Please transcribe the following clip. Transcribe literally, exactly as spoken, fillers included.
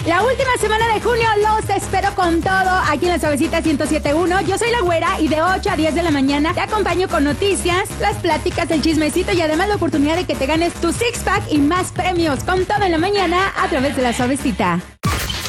La última semana de junio los espero con todo aquí en La Suavecita ciento siete punto uno. Yo soy la Güera y de ocho a diez de la mañana te acompaño con noticias, las pláticas, el chismecito y además la oportunidad de que te ganes tu six pack y más premios con todo en la mañana a través de La Suavecita.